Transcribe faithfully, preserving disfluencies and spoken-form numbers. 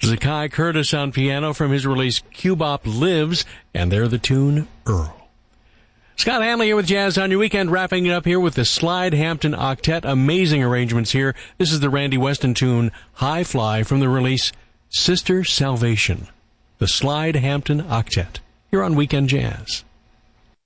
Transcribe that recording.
Zakai Curtis on piano from his release Cubop Lives, and they're the tune Earl. Scott Hanley here with Jazz on Your Weekend, wrapping it up here with the Slide Hampton Octet. Amazing arrangements here. This is the Randy Weston tune High Fly from the release Sister Salvation. The Slide Hampton Octet here on Weekend Jazz.